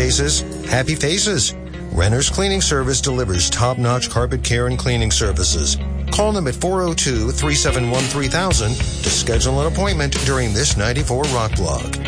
faces, happy faces. Renner's Cleaning Service delivers top-notch carpet care and cleaning services. Call them at 402-371-3000 to schedule an appointment during this 94 Rock Blog.